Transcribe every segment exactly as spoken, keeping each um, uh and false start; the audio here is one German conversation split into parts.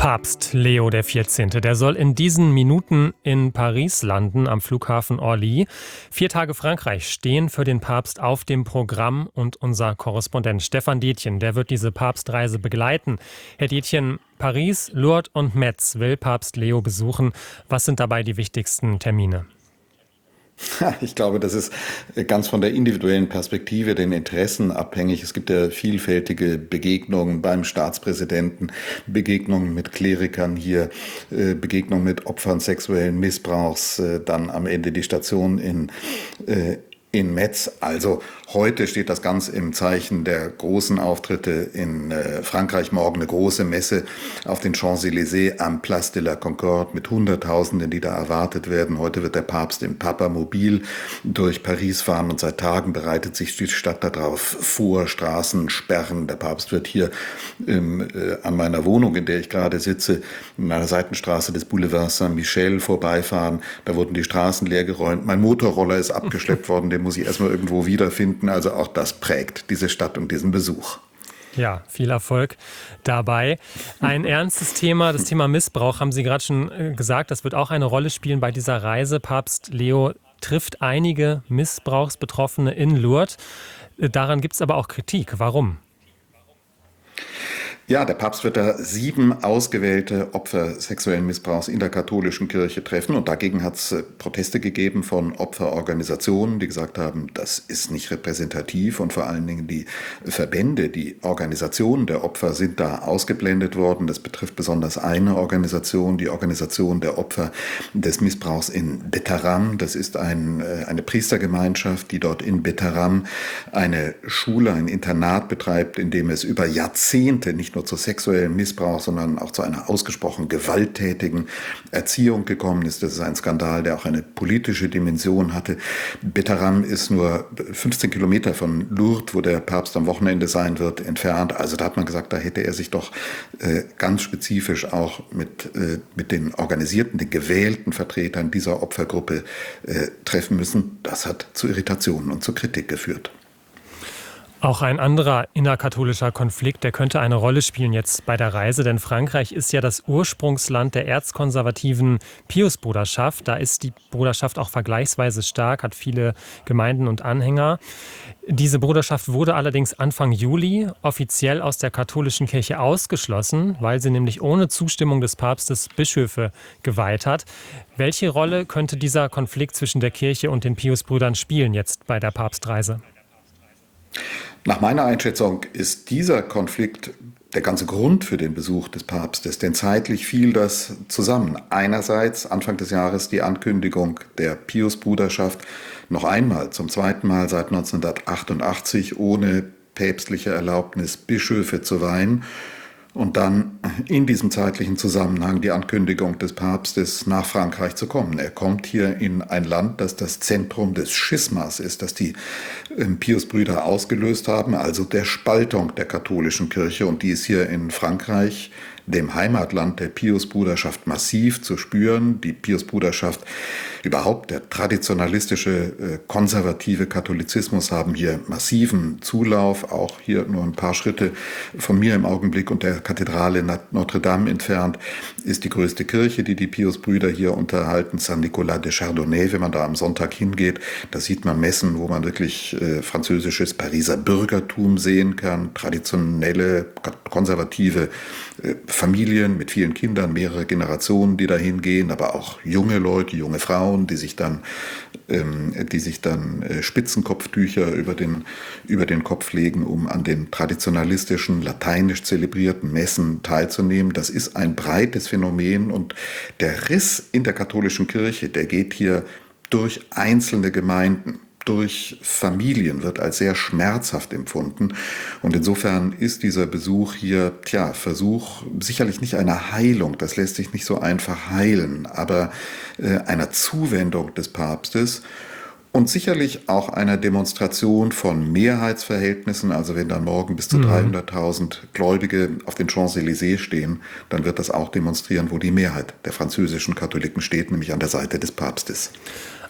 Papst Leo der vierzehnte. Der soll in diesen Minuten in Paris landen, am Flughafen Orly. Vier Tage Frankreich stehen für den Papst auf dem Programm und unser Korrespondent Stefan Detjen, der wird diese Papstreise begleiten. Herr Detjen, Paris, Lourdes und Metz will Papst Leo besuchen. Was sind dabei die wichtigsten Termine? Ich glaube, das ist ganz von der individuellen Perspektive, den Interessen abhängig. Es gibt ja vielfältige Begegnungen beim Staatspräsidenten, Begegnungen mit Klerikern hier, Begegnungen mit Opfern sexuellen Missbrauchs, dann am Ende die Station in in Metz. Also heute steht das ganz im Zeichen der großen Auftritte in äh, Frankreich. Morgen eine große Messe auf den Champs-Élysées am Place de la Concorde mit Hunderttausenden, die da erwartet werden. Heute wird der Papst im Papamobil durch Paris fahren und seit Tagen bereitet sich die Stadt darauf vor. Straßen sperren. Der Papst wird hier ähm, äh, an meiner Wohnung, in der ich gerade sitze, in einer Seitenstraße des Boulevards Saint-Michel vorbeifahren. Da wurden die Straßen leergeräumt. Mein Motorroller ist abgeschleppt worden, den muss ich erstmal irgendwo wiederfinden. Also auch das prägt diese Stadt und diesen Besuch. Ja, viel Erfolg dabei. Ein ernstes Thema, das Thema Missbrauch, haben Sie gerade schon gesagt, das wird auch eine Rolle spielen bei dieser Reise. Papst Leo trifft einige Missbrauchsbetroffene in Lourdes. Daran gibt es aber auch Kritik. Warum? Ja, der Papst wird da sieben ausgewählte Opfer sexuellen Missbrauchs in der katholischen Kirche treffen. Und dagegen hat es Proteste gegeben von Opferorganisationen, die gesagt haben, das ist nicht repräsentativ. Und vor allen Dingen die Verbände, die Organisationen der Opfer sind da ausgeblendet worden. Das betrifft besonders eine Organisation, die Organisation der Opfer des Missbrauchs in Betheram. Das ist ein, eine Priestergemeinschaft, die dort in Betheram eine Schule, ein Internat betreibt, in dem es über Jahrzehnte nicht nur zu sexuellem Missbrauch, sondern auch zu einer ausgesprochen gewalttätigen Erziehung gekommen ist. Das ist ein Skandal, der auch eine politische Dimension hatte. Betheram ist nur fünfzehn Kilometer von Lourdes, wo der Papst am Wochenende sein wird, entfernt. Also da hat man gesagt, da hätte er sich doch äh, ganz spezifisch auch mit, äh, mit den organisierten, den gewählten Vertretern dieser Opfergruppe äh, treffen müssen. Das hat zu Irritationen und zu Kritik geführt. Auch ein anderer innerkatholischer Konflikt, der könnte eine Rolle spielen jetzt bei der Reise, denn Frankreich ist ja das Ursprungsland der erzkonservativen Piusbruderschaft. Da ist die Bruderschaft auch vergleichsweise stark, hat viele Gemeinden und Anhänger. Diese Bruderschaft wurde allerdings Anfang Juli offiziell aus der katholischen Kirche ausgeschlossen, weil sie nämlich ohne Zustimmung des Papstes Bischöfe geweiht hat. Welche Rolle könnte dieser Konflikt zwischen der Kirche und den Piusbrüdern spielen jetzt bei der Papstreise? Nach meiner Einschätzung ist dieser Konflikt der ganze Grund für den Besuch des Papstes, denn zeitlich fiel das zusammen. Einerseits Anfang des Jahres die Ankündigung der Piusbruderschaft, noch einmal, zum zweiten Mal seit neunzehnhundertachtundachtzig, ohne päpstliche Erlaubnis Bischöfe zu weihen. Und dann in diesem zeitlichen Zusammenhang die Ankündigung des Papstes, nach Frankreich zu kommen. Er kommt hier in ein Land, das das Zentrum des Schismas ist, das die Piusbrüder ausgelöst haben, also der Spaltung der katholischen Kirche. Und die ist hier in Frankreich, dem Heimatland der Piusbruderschaft, massiv zu spüren. Die Piusbruderschaft, überhaupt der traditionalistische, äh, konservative Katholizismus haben hier massiven Zulauf. Auch hier nur ein paar Schritte von mir im Augenblick und der Kathedrale Notre Dame entfernt ist die größte Kirche, die die Piusbrüder hier unterhalten, Saint-Nicolas de Chardonnay. Wenn man da am Sonntag hingeht, da sieht man Messen, wo man wirklich äh, französisches Pariser Bürgertum sehen kann, traditionelle, konservative äh, Familien mit vielen Kindern, mehrere Generationen, die dahin gehen, aber auch junge Leute, junge Frauen, die sich dann, ähm, die sich dann äh, Spitzenkopftücher über den, über den Kopf legen, um an den traditionalistischen, lateinisch zelebrierten Messen teilzunehmen. Das ist ein breites Phänomen und der Riss in der katholischen Kirche, der geht hier durch einzelne Gemeinden, durch Familien, wird als sehr schmerzhaft empfunden. Und insofern ist dieser Besuch hier, tja, Versuch sicherlich nicht einer Heilung, das lässt sich nicht so einfach heilen, aber äh, einer Zuwendung des Papstes und sicherlich auch einer Demonstration von Mehrheitsverhältnissen. Also wenn dann morgen bis zu dreihunderttausend Gläubige auf den Champs-Élysées stehen, dann wird das auch demonstrieren, wo die Mehrheit der französischen Katholiken steht, nämlich an der Seite des Papstes.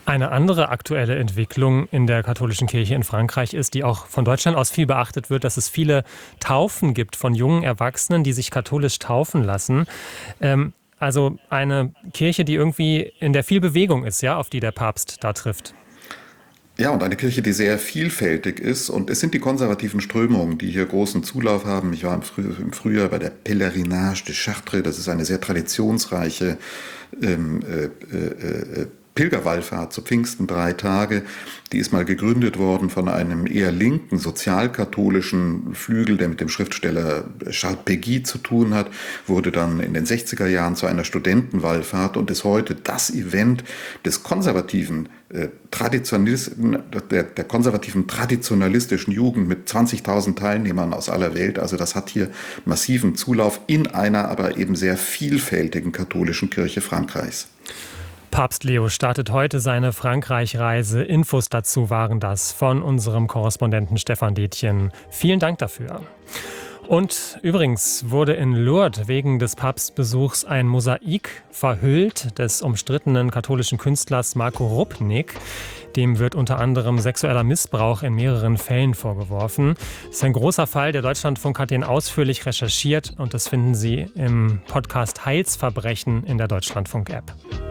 Eine andere aktuelle Entwicklung in der katholischen Kirche in Frankreich ist, die auch von Deutschland aus viel beachtet wird, dass es viele Taufen gibt von jungen Erwachsenen, die sich katholisch taufen lassen. Ähm, also eine Kirche, die irgendwie in der viel Bewegung ist, ja, auf die der Papst da trifft. Ja, und eine Kirche, die sehr vielfältig ist. Und es sind die konservativen Strömungen, die hier großen Zulauf haben. Ich war im, Früh im Frühjahr bei der Pèlerinage de Chartres. Das ist eine sehr traditionsreiche ähm, äh, äh, Pilgerwallfahrt zu Pfingsten, drei Tage. Die ist mal gegründet worden von einem eher linken, sozialkatholischen Flügel, der mit dem Schriftsteller Charles Péguy zu tun hat, wurde dann in den sechziger Jahren zu einer Studentenwallfahrt und ist heute das Event des konservativen äh, Traditionalisten, der, der konservativen traditionalistischen Jugend mit zwanzigtausend Teilnehmern aus aller Welt. Also das hat hier massiven Zulauf in einer aber eben sehr vielfältigen katholischen Kirche Frankreichs. Papst Leo startet heute seine Frankreich-Reise. Infos dazu waren das von unserem Korrespondenten Stefan Detjen. Vielen Dank dafür. Und übrigens wurde in Lourdes wegen des Papstbesuchs ein Mosaik verhüllt des umstrittenen katholischen Künstlers Marco Rupnik. Dem wird unter anderem sexueller Missbrauch in mehreren Fällen vorgeworfen. Das ist ein großer Fall. Der Deutschlandfunk hat ihn ausführlich recherchiert und das finden Sie im Podcast Heilsverbrechen in der Deutschlandfunk-App.